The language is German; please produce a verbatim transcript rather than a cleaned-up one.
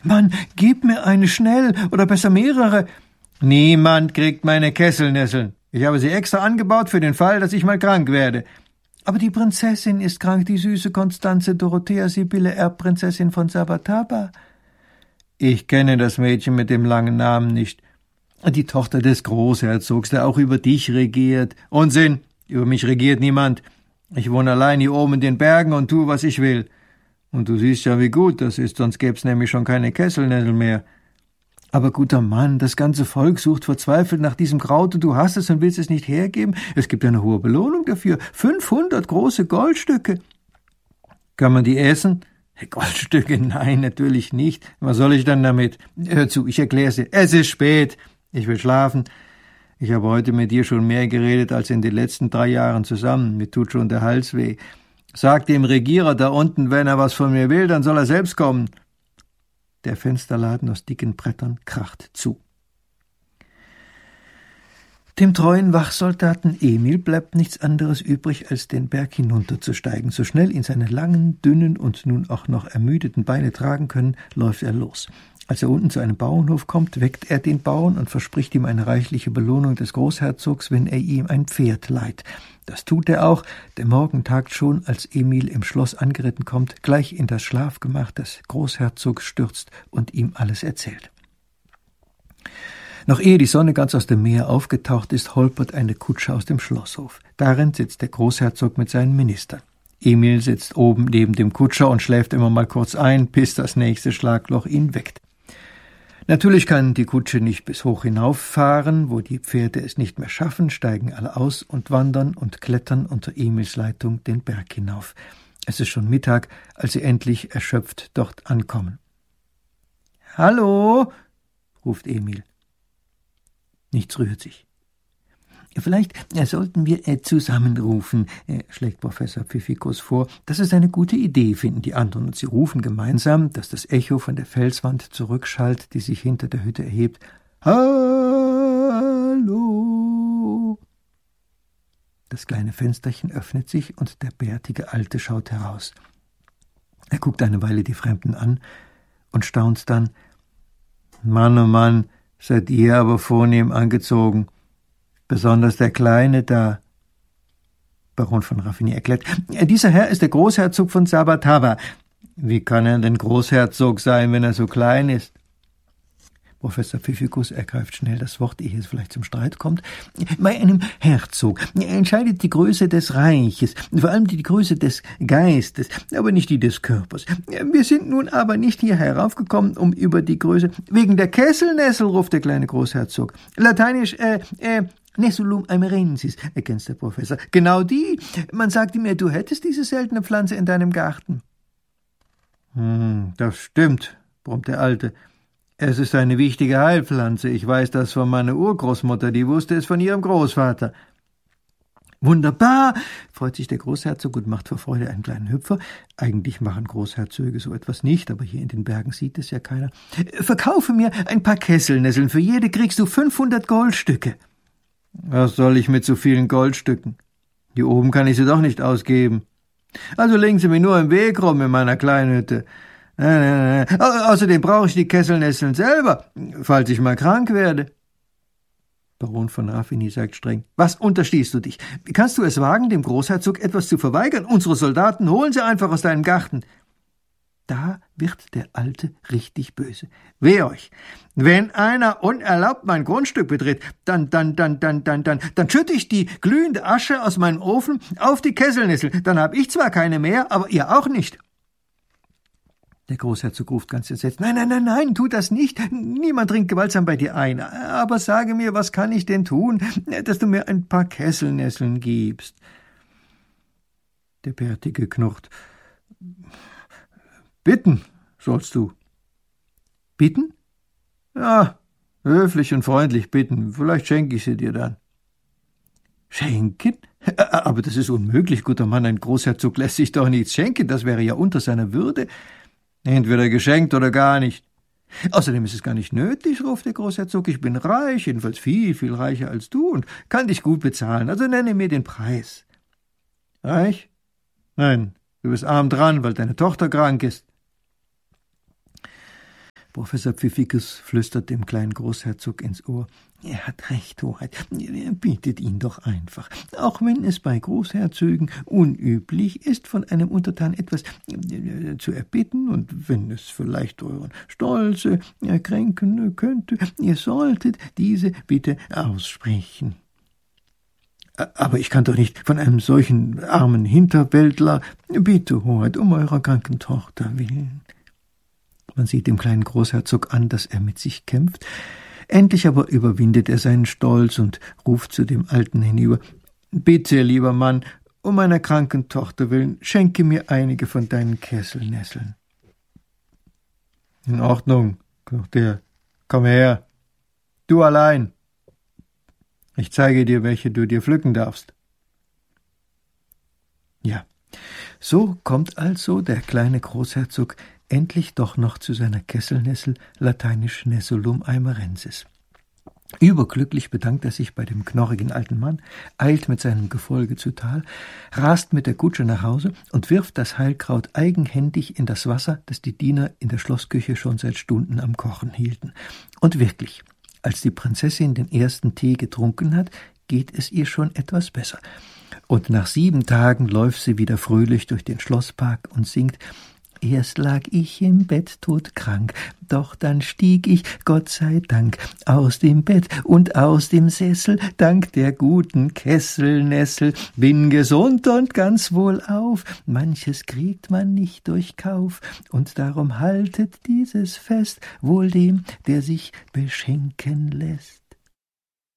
»Mann, gib mir eine schnell, oder besser mehrere.« »Niemand kriegt meine Kesselnesseln. Ich habe sie extra angebaut für den Fall, dass ich mal krank werde.« »Aber die Prinzessin ist krank, die süße Konstanze Dorothea Sibylle Erbprinzessin von Sabataba.« »Ich kenne das Mädchen mit dem langen Namen nicht. Die Tochter des Großherzogs, der auch über dich regiert.« »Unsinn, über mich regiert niemand. Ich wohne allein hier oben in den Bergen und tue, was ich will. Und du siehst ja, wie gut das ist, sonst gäb's nämlich schon keine Kesselnessel mehr.« »Aber guter Mann, das ganze Volk sucht verzweifelt nach diesem Kraut und du hast es und willst es nicht hergeben? Es gibt eine hohe Belohnung dafür. fünfhundert große Goldstücke.« »Kann man die essen?« »Goldstücke? Nein, natürlich nicht. Was soll ich dann damit? Hör zu, ich erklär's dir. Es ist spät. Ich will schlafen. Ich habe heute mit dir schon mehr geredet als in den letzten drei Jahren zusammen. Mir tut schon der Hals weh. Sag dem Regierer da unten, wenn er was von mir will, dann soll er selbst kommen.« Der Fensterladen aus dicken Brettern kracht zu. Dem treuen Wachsoldaten Emil bleibt nichts anderes übrig, als den Berg hinunterzusteigen. So schnell ihn seine langen, dünnen und nun auch noch ermüdeten Beine tragen können, läuft er los. Als er unten zu einem Bauernhof kommt, weckt er den Bauern und verspricht ihm eine reichliche Belohnung des Großherzogs, wenn er ihm ein Pferd leiht. Das tut er auch. Der Morgen tagt schon, als Emil im Schloss angeritten kommt, gleich in das Schlafgemach des Großherzogs stürzt und ihm alles erzählt. Noch ehe die Sonne ganz aus dem Meer aufgetaucht ist, holpert eine Kutsche aus dem Schlosshof. Darin sitzt der Großherzog mit seinen Ministern. Emil sitzt oben neben dem Kutscher und schläft immer mal kurz ein, bis das nächste Schlagloch ihn weckt. Natürlich kann die Kutsche nicht bis hoch hinauffahren, wo die Pferde es nicht mehr schaffen, steigen alle aus und wandern und klettern unter Emils Leitung den Berg hinauf. Es ist schon Mittag, als sie endlich erschöpft dort ankommen. »Hallo«, ruft Emil. Nichts rührt sich. »Vielleicht sollten wir zusammenrufen«, schlägt Professor Pfiffikus vor. »Das ist eine gute Idee«, finden die anderen, und sie rufen gemeinsam, dass das Echo von der Felswand zurückschallt, die sich hinter der Hütte erhebt. »Hallo!« Das kleine Fensterchen öffnet sich und der bärtige Alte schaut heraus. Er guckt eine Weile die Fremden an und staunt dann. »Mann, oh Mann, seid ihr aber vornehm angezogen. Besonders der Kleine da.« Baron von Raffigny erklärt, »Dieser Herr ist der Großherzog von Sabataba.« »Wie kann er denn Großherzog sein, wenn er so klein ist?« Professor Pfiffikus ergreift schnell das Wort, ehe es vielleicht zum Streit kommt. »Bei einem Herzog entscheidet die Größe des Reiches, vor allem die Größe des Geistes, aber nicht die des Körpers. Wir sind nun aber nicht hier heraufgekommen, um über die Größe... »Wegen der Kesselnessel«, ruft der kleine Großherzog. »Lateinisch, äh, äh, Nessulum amerensis«, ergänzt der Professor. »Genau die. Man sagte mir, du hättest diese seltene Pflanze in deinem Garten.« »Hm, das stimmt«, brummt der Alte. »Es ist eine wichtige Heilpflanze. Ich weiß das von meiner Urgroßmutter, die wusste es von ihrem Großvater.« »Wunderbar«, freut sich der Großherzog und macht vor Freude einen kleinen Hüpfer. Eigentlich machen Großherzöge so etwas nicht, aber hier in den Bergen sieht es ja keiner. »Verkaufe mir ein paar Kesselnesseln. Für jede kriegst du fünfhundert Goldstücke.« »Was soll ich mit so vielen Goldstücken? Hier oben kann ich sie doch nicht ausgeben. Also legen Sie mir nur im Weg rum in meiner kleinen Hütte. Äh, äh, außerdem brauche ich die Kesselnesseln selber, falls ich mal krank werde.« Baron von Raffigny sagt streng, »Was unterstehst du dich? Kannst du es wagen, dem Großherzog etwas zu verweigern? Unsere Soldaten holen sie einfach aus deinem Garten.« Da wird der Alte richtig böse. »Weh euch! Wenn einer unerlaubt mein Grundstück betritt, dann, dann, dann, dann, dann, dann, dann schütte ich die glühende Asche aus meinem Ofen auf die Kesselnessel. Dann habe ich zwar keine mehr, aber ihr auch nicht.« Der Großherzog ruft ganz entsetzt, »Nein, nein, nein, nein, tu das nicht. Niemand dringt gewaltsam bei dir ein. Aber sage mir, was kann ich denn tun, dass du mir ein paar Kesselnesseln gibst?« Der Bärtige knurrt, »Bitten sollst du.« »Bitten?« »Ja, höflich und freundlich bitten. Vielleicht schenke ich sie dir dann.« »Schenken? Aber das ist unmöglich, guter Mann. Ein Großherzog lässt sich doch nichts schenken. Das wäre ja unter seiner Würde.« »Entweder geschenkt oder gar nicht.« »Außerdem ist es gar nicht nötig«, ruft der Großherzog. »Ich bin reich, jedenfalls viel, viel reicher als du und kann dich gut bezahlen. Also nenne mir den Preis.« »Reich? Nein, du bist arm dran, weil deine Tochter krank ist.« Professor Pfiffikus flüstert dem kleinen Großherzog ins Ohr. Er hat recht, Hoheit. Bittet ihn doch einfach. Auch wenn es bei Großherzögen unüblich ist, von einem Untertan etwas zu erbitten, und wenn es vielleicht euren Stolz kränken könnte, ihr solltet diese Bitte aussprechen. Aber ich kann doch nicht von einem solchen armen Hinterwäldler. Bitte, Hoheit, um eurer kranken Tochter willen. Man sieht dem kleinen Großherzog an, dass er mit sich kämpft. Endlich aber überwindet er seinen Stolz und ruft zu dem Alten hinüber: »Bitte, lieber Mann, um meiner kranken Tochter willen, schenke mir einige von deinen Kesselnesseln.« »In Ordnung«, knurrt er, »komm her, du allein. Ich zeige dir, welche du dir pflücken darfst.« Ja, so kommt also der kleine Großherzog endlich doch noch zu seiner Kesselnessel, lateinisch Nessulum aimarensis. Überglücklich bedankt er sich bei dem knorrigen alten Mann, eilt mit seinem Gefolge zu Tal, rast mit der Kutsche nach Hause und wirft das Heilkraut eigenhändig in das Wasser, das die Diener in der Schlossküche schon seit Stunden am Kochen hielten. Und wirklich, als die Prinzessin den ersten Tee getrunken hat, geht es ihr schon etwas besser. Und nach sieben Tagen läuft sie wieder fröhlich durch den Schlosspark und singt: »Erst lag ich im Bett todkrank, doch dann stieg ich, Gott sei Dank, aus dem Bett und aus dem Sessel, dank der guten Kesselnessel, bin gesund und ganz wohlauf, manches kriegt man nicht durch Kauf, und darum haltet dieses Fest wohl dem, der sich beschenken lässt.«